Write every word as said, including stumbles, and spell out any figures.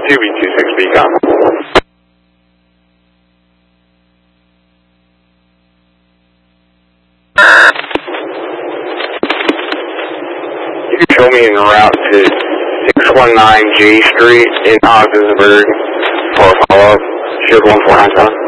two B two six Beacon. You can show me en route to six one nine J Street in Ogdensburg for a follow-up. Shield one four nine seven.